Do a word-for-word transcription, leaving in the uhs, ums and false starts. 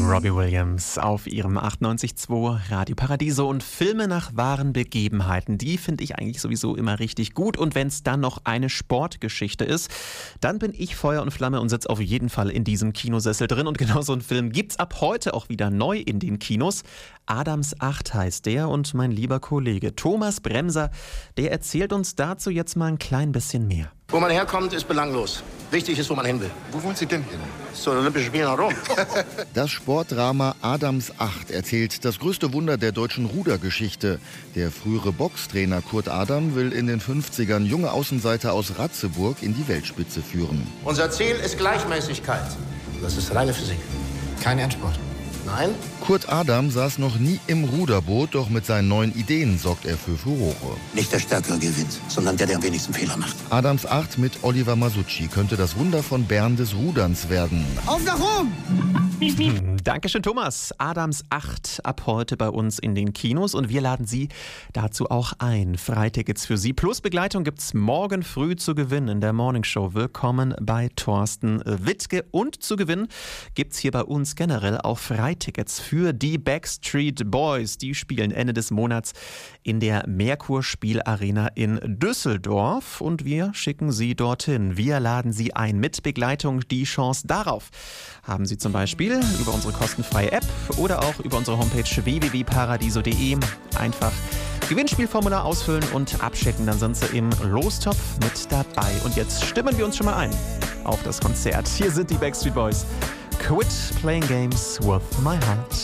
Robbie Williams auf ihrem achtundneunzig Komma zwei Radio Paradiso. Und Filme nach wahren Begebenheiten, die finde ich eigentlich sowieso immer richtig gut. Und wenn es dann noch eine Sportgeschichte ist, dann bin ich Feuer und Flamme und sitze auf jeden Fall in diesem Kinosessel drin. Und genau so einen Film gibt's ab heute auch wieder neu in den Kinos. Adams acht heißt der, und mein lieber Kollege Thomas Bremser, der erzählt uns dazu jetzt mal ein klein bisschen mehr. Wo man herkommt, ist belanglos. Wichtig ist, wo man hin will. Wo wollen Sie denn hin? Zu den Olympischen Spielen nach Rom. Das Sportdrama Adams acht erzählt das größte Wunder der deutschen Rudergeschichte. Der frühere Boxtrainer Kurt Adam will in den fünfzigern junge Außenseiter aus Ratzeburg in die Weltspitze führen. Unser Ziel ist Gleichmäßigkeit. Das ist reine Physik. Kein Endspurt. Nein? Kurt Adam saß noch nie im Ruderboot, doch mit seinen neuen Ideen sorgt er für Furore. Nicht der Stärkere gewinnt, sondern der, der am wenigsten Fehler macht. Adams acht mit Oliver Masucci könnte das Wunder von Bern des Ruderns werden. Auf nach Rom! Hm, Dankeschön, Thomas. Adams acht ab heute bei uns in den Kinos, und wir laden Sie dazu auch ein. Freitickets für Sie plus Begleitung gibt's morgen früh zu gewinnen in der Morningshow. Willkommen bei Thorsten Wittke. Und zu gewinnen gibt's hier bei uns generell auch Freitickets für die Backstreet Boys. Die spielen Ende des Monats in der Merkur Spielarena in Düsseldorf, und wir schicken Sie dorthin. Wir laden Sie ein mit Begleitung. Die Chance darauf haben Sie zum Beispiel über unsere kostenfreie App oder auch über unsere Homepage w w w punkt paradiso punkt de. Einfach Gewinnspielformular ausfüllen und abschicken, dann sind Sie im Lostopf mit dabei. Und jetzt stimmen wir uns schon mal ein auf das Konzert. Hier sind die Backstreet Boys. Quit playing games with my heart.